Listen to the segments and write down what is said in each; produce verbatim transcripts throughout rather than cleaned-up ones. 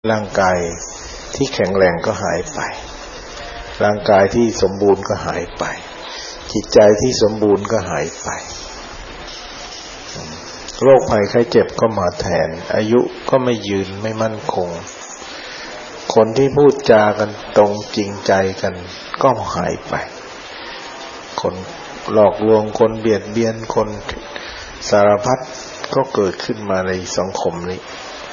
ร่างกายที่แข็งแรงก็หายไปร่างกายที่สมบูรณ์ก็หายไปจิตใจที่สมบูรณ์ก็หายไปโรคภัยไข้เจ็บก็มาแทนอายุก็ไม่ยืนไม่มั่นคงคนที่พูดจากันตรงจริงใจกันก็หายไปคนหลอกลวงคนเบียดเบียนคนสารพัดก็เกิดขึ้นมาในสังคมนี้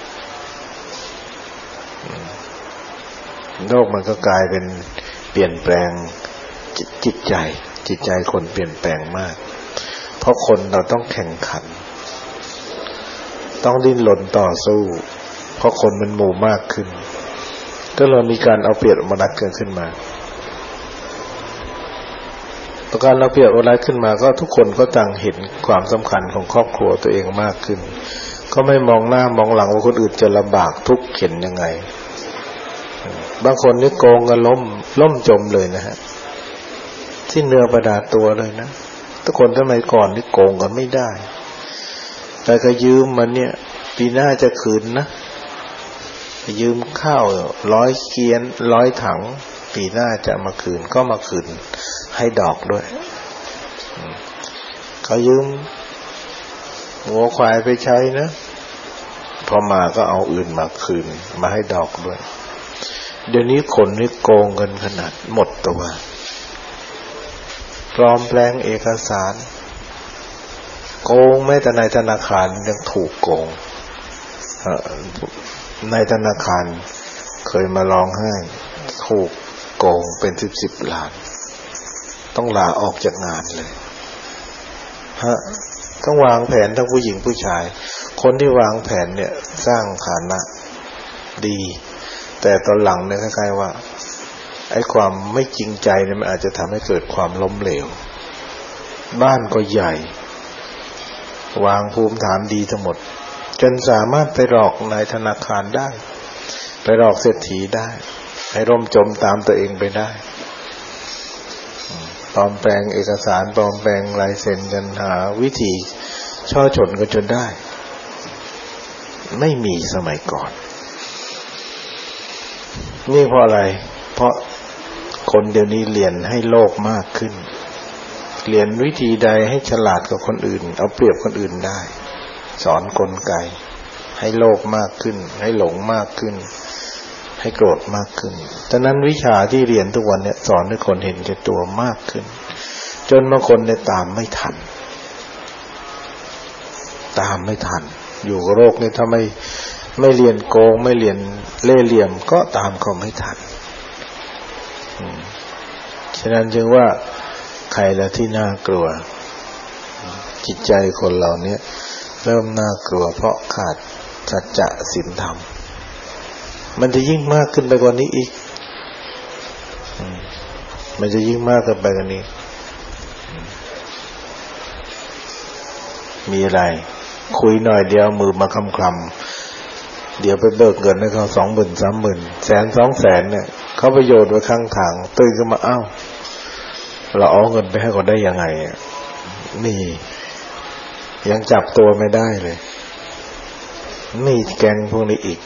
โลกมันก็กลายเป็นเปลี่ยนแปลงจิตใจจิตใจคนเปลี่ยนแปลงมากเพราะคนเราต้องแข่งขันต้องดิ้นรนต่อสู้เพราะคนมันหมู่มากขึ้นก็เลยมีการเอาเปรียบเอารัดเกิดขึ้นมาประการเอาเปรียบเอารัดขึ้นมาก็ทุกคนก็ต่างเห็นความสำคัญของครอบครัวตัวเองมากขึ้นก็ไม่มองหน้ามองหลังว่าคนอื่นจะลำบากทุกข์เข็ญยังไงบางคนนี่โกงกันล้มล้มจมเลยนะฮะที่เนื้อประดาตัวเลยนะทุกคนสมัยก่อนนี่โกงกันไม่ได้แต่ก็ยืมมันเนี่ยปีหน้าจะคืนนะยืมข้าวร้อยเกียนร้อยถังปีหน้าจะมาคืนก็มาคืนให้ดอกด้วยเขายืมหัวควายไปใช้นะพอมาก็เอาอื่นมาคืนมาให้ดอกด้วยเดี๋ยวนี้คนนี่โกงกันขนาดหมดตัวปลอมแปลงเอกสารโกงแม้แต่ในธนาคารยังถูกโกงในธนาคารเคยมาร้องไห้ถูกโกงเป็นสิบสิบล้านต้องลาออกจากงานเลยฮะต้องวางแผนทั้งผู้หญิงผู้ชายคนที่วางแผนเนี่ยสร้างฐานะดีแต่ตอนหลังเนี่ยคล้ายๆว่าไอ้ความไม่จริงใจเนี่ยมันอาจจะทำให้เกิดความล้มเหลวบ้านก็ใหญ่วางภูมิฐานดีทั้งหมดจนสามารถไปหลอกนายธนาคารได้ไปหลอกเศรษฐีได้ให้ร่มจมตามตัวเองไปได้ปลอมแปลงเอกสารปลอมแปลงลายเซ็นกันหาวิธีช่อฉนกันจนได้ไม่มีสมัยก่อนนี่เพราะอะไรเพราะคนเดี๋ยวนี้เรียนให้โลภมากขึ้นเรียนวิธีใดให้ฉลาดกว่าคนอื่นเอาเปรียบคนอื่นได้สอนกลไกให้โลภมากขึ้นให้หลงมากขึ้นให้โกรธมากขึ้นฉะนั้นวิชาที่เรียนทุกวันเนี่ยสอนให้คนเห็นแก่ตัวมากขึ้นจนบางคนเนี่ยตามไม่ทันตามไม่ทันอยู่กับโลกนี่ถ้าไม่ไม่เรียนโกงไม่เรียนเล่ห์เหลี่ยมก็ตามเขาไม่ทันฉะนั้นจึงว่าใครละที่น่ากลัวจิตใจคนเราเนี่ยเริ่มน่ากลัวเพราะขาดสัจจะศีลธรรมมันจะยิ่งมากขึ้นไปกว่านี้อีกมันจะยิ่งมากขึ้นไปกว่านี้มีอะไรคุยหน่อยเดียวมือมาคำคลำเดี๋ยวไปเบิกเงินให้เขาสองหมื่นสามหมื่นแสนสองแสนเนี่ยเขาประโยชน์ไว้ข้างทางตื่นขึ้นมาอ้าวเราเอาเงินไปให้เขาได้ยังไงนี่ยังจับตัวไม่ได้เลยนี่แก๊งพวกนี้อีก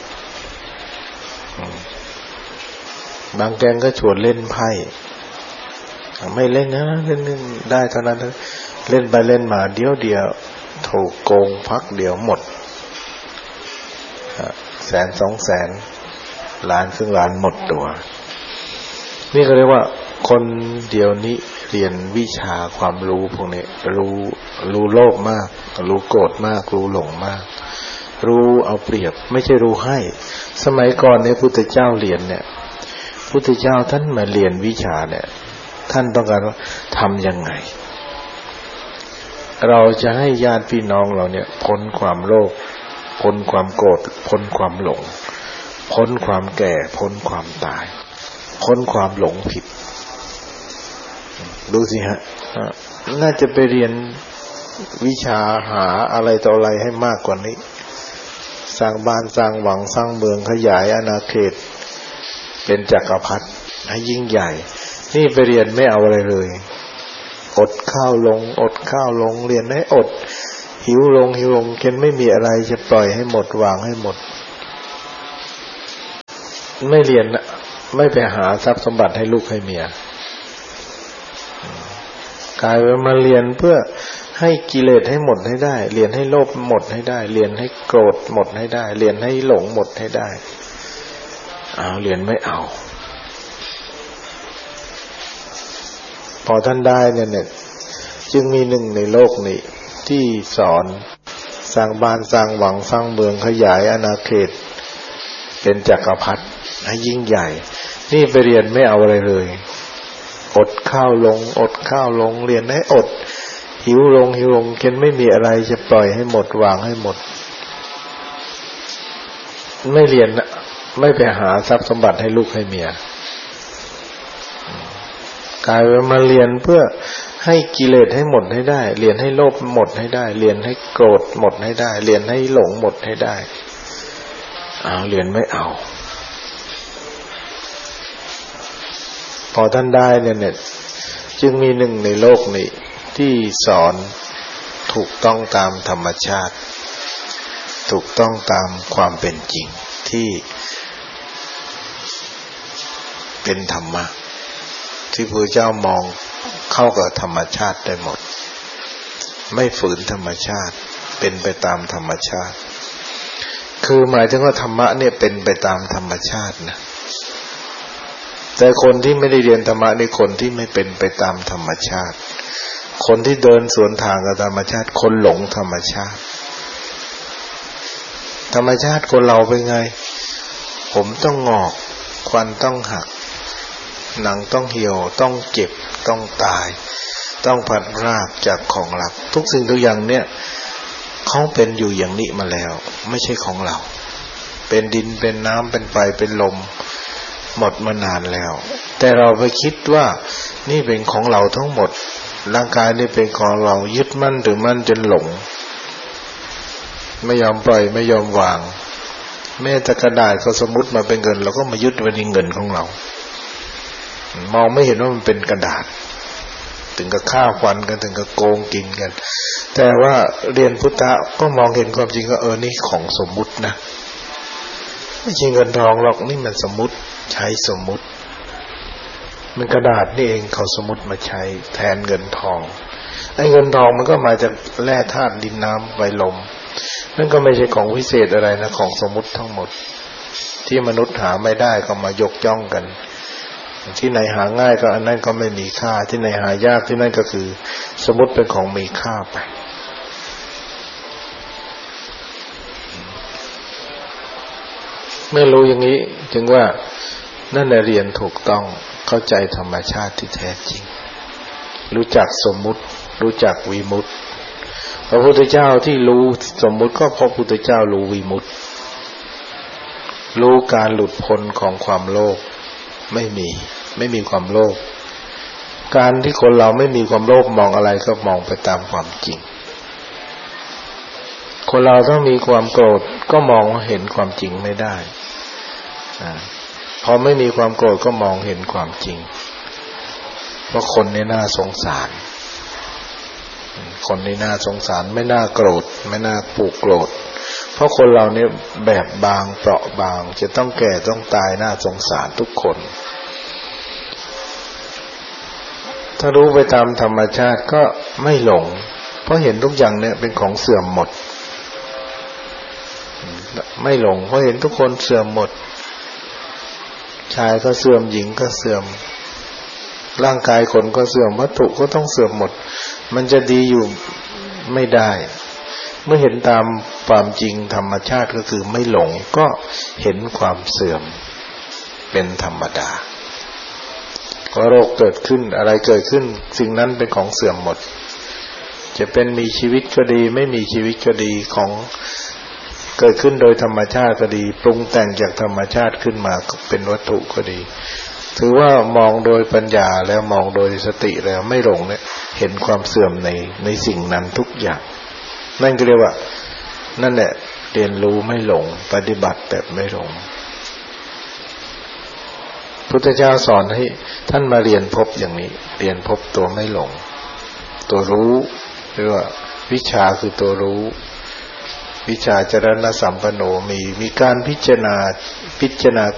บางแก๊งก็ชวนเล่นไพ่ไม่เล่นนะเล่นได้เท่านั้นเล่นไปเล่นมาเดี๋ยวเดียวถูกโกงพักเดียวหมดแสนสองแสนล้านครึ่งล้านหมดตัวนี่ก็เรียกว่าคนเดี๋ยวนี้เรียนวิชาความรู้พวกนี้รู้รู้โลภมากรู้โกรธมากรู้หลงมากรู้เอาเปรียบไม่ใช่รู้ให้สมัยก่อนเนี่ยพุทธเจ้าเรียนเนี่ยพุทธเจ้าท่านมาเรียนวิชาเนี่ยท่านต้องการว่าทำยังไงเราจะให้ญาติพี่น้องเราเนี่ยพ้นความโลภพ้นความโกรธพ้นความหลงพ้นความแก่พ้นความตายพ้นความหลงผิดดูสิฮะน่าจะไปเรียนวิชาหาอะไรต่ออะไรให้มากกว่านี้สร้างบ้านสร้างหวังสร้างเมืองขยายอาณาเขตเป็นจักรพรรดิให้ยิ่งใหญ่นี่ไปเรียนไม่เอาอะไรเลยอดข้าวลงอดข้าวลงเรียนให้อดหิวลงหิวลงจนไม่มีอะไรจะปล่อยให้หมดวางให้หมดไม่เรียนไม่ไปหาทรัพย์สมบัติให้ลูกให้เมียกลายเป็นมาเรียนเพื่อให้กิเลสให้หมดให้ได้เรียนให้โลภหมดให้ได้เรียนให้โกรธหมดให้ได้เรียนให้หลงหมดให้ได้เอาเรียนไม่เอาพอท่านได้เนี่ยเนี่ยจึงมีหนึ่งในโลกนี้ที่สอนสร้างบ้านสร้างหวังสร้างเมืองขยายอาณาเขตเป็นจักรพรรดิให้ยิ่งใหญ่นี่ไปเรียนไม่เอาอะไรเลยอดข้าวลงอดข้าวลงเรียนให้อดหิวลงหิวลงเกินไม่มีอะไรจะปล่อยให้หมดวางให้หมดไม่เรียนไม่ไปหาทรัพย์สมบัติให้ลูกให้เมียกลายเป็นมาเรียนเพื่อให้กิเลสให้หมดให้ได้เรียนให้โลภหมดให้ได้เรียนให้โกรธหมดให้ได้เรียนให้หลงหมดให้ได้เอาเรียนไม่เอาพอท่านได้เนี่ยเนี่ยจึงมีหนึ่งในโลกนี้ที่สอนถูกต้องตามธรรมชาติถูกต้องตามความเป็นจริงที่เป็นธรรมะที่พระเจ้ามองเข้ากับธรรมชาติได้หมดไม่ฝืนธรรมชาติเป็นไปตามธรรมชาติคือหมายถึงว่าธรรมะเนี่ยเป็นไปตามธรรมชาตินะแต่คนที่ไม่ได้เรียนธรรมะนี่คนที่ไม่เป็นไปตามธรรมชาติคนที่เดินสวนทางกับธรรมชาติคนหลงธรรมชาติธรรมชาติคนเราเป็นไงผมต้องงอกควันต้องหักหนังต้องเหี่ยวต้องเจ็บต้องตายต้องพัดรากจากของรักทุกสิ่งทุกอย่างเนี่ยเขาเป็นอยู่อย่างนี้มาแล้วไม่ใช่ของเราเป็นดินเป็นน้ำเป็นไฟเป็นลมหมดมานานแล้วแต่เราไปคิดว่านี่เป็นของเราทั้งหมดร่างกายนี่เป็นของเรายึดมั่นถือมั่นจนหลงไม่ยอมปล่อยไม่ยอมวางแม้แต่กระดาษเขาสมมุติมาเป็นเงินเราก็มายึดไว้ในเงินของเรามองไม่เห็นว่ามันเป็นกระดาษถึงกับฆ่าฟันกันถึงกับโกงกินกันแต่ว่าเรียนพุทธะก็มองเห็นความจริงว่าเออนี่ของสมมุตินะไม่ใช่เงินทองหรอกนี่มันสมมุติใช้สมมุติมันกระดาษนี่เองเขาสมมุติมาใช้แทนเงินทองไอ้เงินทองมันก็มาจากแร่ธาตุดินน้ำไฟลมนั่นก็ไม่ใช่ของวิเศษอะไรนะของสมมุติทั้งหมดที่มนุษย์หาไม่ได้ก็มายกย่องกันที่ไหนหาง่ายก็อันนั้นก็ไม่มีค่าที่ไหนหายากที่นั่นก็คือสมมุติเป็นของมีค่าไปเมื่อรู้อย่างนี้จึงว่านั่นแหละเรียนถูกต้องเข้าใจธรรมชาติที่แท้จริงรู้จักสมมุติรู้จักวิมุตติพระพุทธเจ้าที่รู้สมมุติก็เพราะพระพุทธเจ้ารู้วิมุตติรู้การหลุดพ้นของความโลภไม่มีไม่มีความโลภการที่คนเราไม่มีความโลภมองอะไรก็มองไปตามความจริงคนเราต้องมีความโกรธก็มองเห็นความจริงไม่ได้อ่าพอไม่มีความโกรธก็มองเห็นความจริงว่าคนนี่น่าสงสารคนนี่น่าสงสารไม่น่าโกรธไม่น่าผูกโกรธเพราะคนเราเนี่ยแบบบางเปราะบางจะต้องแก่ต้องตายน่าสงสารทุกคนถ้ารู้ไปตามธรรมชาติก็ไม่หลงเพราะเห็นทุกอย่างเนี่ยเป็นของเสื่อมหมดไม่หลงเพราะเห็นทุกคนเสื่อมหมดชายก็เสื่อมหญิงก็เสื่อมร่างกายคนก็เสื่อมวัตถุก็ต้องเสื่อมหมดมันจะดีอยู่ไม่ได้เมื่อเห็นตามความจริงธรรมชาติก็คือไม่หลงก็เห็นความเสื่อมเป็นธรรมดาพอโรคเกิดขึ้นอะไรเกิดขึ้นสิ่งนั้นเป็นของเสื่อมหมดจะเป็นมีชีวิตก็ดีไม่มีชีวิตก็ดีของเกิดขึ้นโดยธรรมชาติก็ดีปรุงแต่งจากธรรมชาติขึ้นมาเป็นวัตถุก็ดีถือว่ามองโดยปัญญาแล้วมองโดยสติแล้วไม่หลงเนี่ยเห็นความเสื่อมในในสิ่งนั้นทุกอย่างนั่นก็เรียกว่านั่นแหละเรียนรู้ไม่หลงปฏิบัติแบบไม่หลงพุทธเจ้าสอนให้ท่านมาเรียนพบอย่างนี้เรียนพบตัวไม่หลงตัวรู้เรียกว่าวิชาคือตัวรู้วิชาจรณสัมปันโนมีมีการพิจารณาพิจารณา